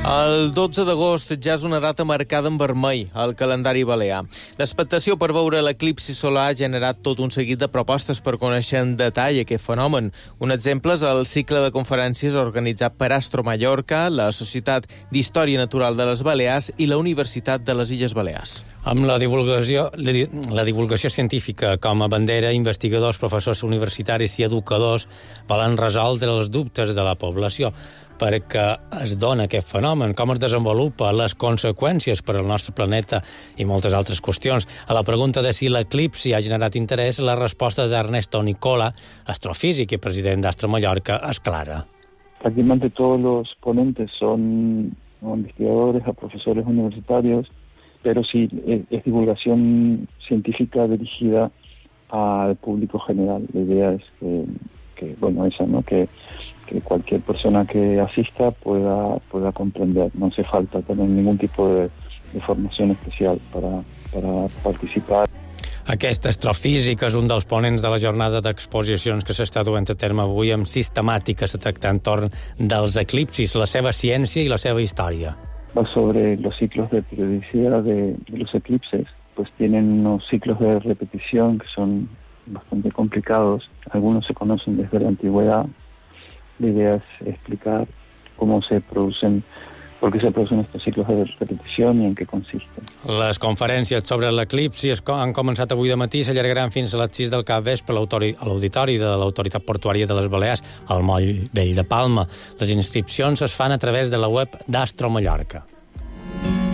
El 12 d'agost ja és una data marcada en vermell al calendari balear. L'expectació per veure l'eclipsi solar ha generat tot un seguit de propostes per conèixer en detall aquest fenomen. Un exemple és el cicle de conferències organitzat per Astro Mallorca, la Societat d'Història Natural de les Balears i la Universitat de les Illes Balears. Amb la divulgació científica com a bandera, investigadors, professors universitaris i educadors volen resoldre els dubtes de la població perquè es dona aquest fenomen, com es desenvolupa, les conseqüències per al nostre planeta i moltes altres qüestions. A la pregunta de si l'eclipsi ha generat interès, la resposta d'Ernesto Nicola, astrofísic i president d'Astro Mallorca, és clara. Prácticamente todos los ponentes son investigadores o profesores universitarios, pero sí es divulgación científica dirigida al público general. La idea es que cualquier persona que asista pueda comprender. No hace falta tener ningún tipo de formación especial para participar. Aquest astrofísic és un dels ponents de la jornada d'exposicions que s'està duent a terme avui amb sistemàtiques a tractar entorn dels eclipsis, la seva ciència i la seva història. Sobre los ciclos de periodicidad de los eclipses, pues tienen unos ciclos de repetición que son bastante complicados. Algunos se conocen desde la antigüedad. La idea es explicar cómo se producen, por qué se producen estos ciclos de repetición y en qué consisten. Les conferències sobre l'eclipsi han començat avui de matí i s'allargaran fins a les 6 del capvespre a l'auditori de l'Autoritat Portuària de les Balears, al Moll Vell de Palma. Les inscripcions es fan a través de la web d'Astro Mallorca.